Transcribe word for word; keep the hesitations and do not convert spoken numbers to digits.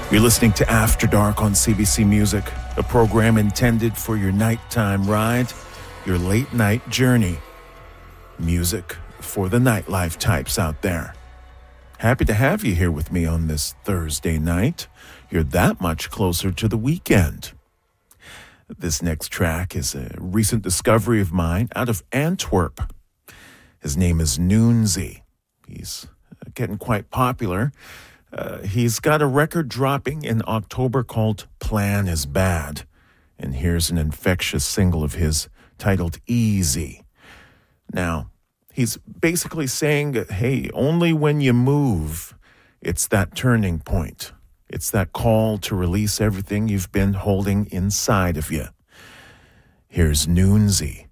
You're listening to After Dark on C B C Music, a program intended for your nighttime ride, your late night journey. Music for the nightlife types out there. Happy to have you here with me on this Thursday night. You're that much closer to the weekend. This next track is a recent discovery of mine out of Antwerp. His name is Noonzy. He's getting quite popular. Uh, he's got a record dropping in October called Plan is Bad. And here's an infectious single of his titled Easy. Now, he's basically saying, hey, only when you move, it's that turning point. It's that call to release everything you've been holding inside of you. Here's Noonzy.